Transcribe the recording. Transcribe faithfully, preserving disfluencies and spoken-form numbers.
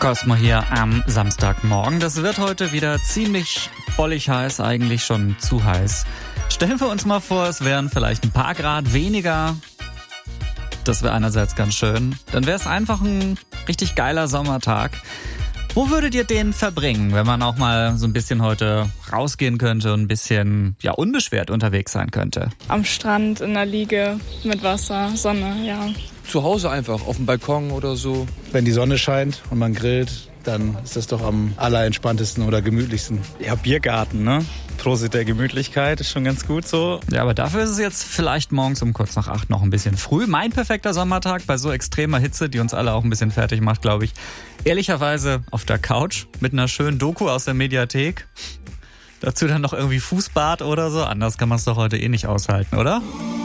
Cosmo hier am Samstagmorgen. Das wird heute wieder ziemlich bollig heiß, eigentlich schon zu heiß. Stellen wir uns mal vor, es wären vielleicht ein paar Grad weniger. Das wäre einerseits ganz schön. Dann wäre es einfach ein richtig geiler Sommertag. Wo würdet ihr den verbringen, wenn man auch mal so ein bisschen heute rausgehen könnte und ein bisschen ja unbeschwert unterwegs sein könnte? Am Strand, in der Liege, mit Wasser, Sonne, ja. Zu Hause einfach, auf dem Balkon oder so. Wenn die Sonne scheint und man grillt, dann ist das doch am allerentspanntesten oder gemütlichsten. Ja, Biergarten, ne? Prosit der Gemütlichkeit, ist schon ganz gut so. Ja, aber dafür ist es jetzt vielleicht morgens um kurz nach acht noch ein bisschen früh. Mein perfekter Sommertag bei so extremer Hitze, die uns alle auch ein bisschen fertig macht, glaube ich. Ehrlicherweise auf der Couch mit einer schönen Doku aus der Mediathek. Dazu dann noch irgendwie Fußbad oder so. Anders kann man es doch heute eh nicht aushalten, oder?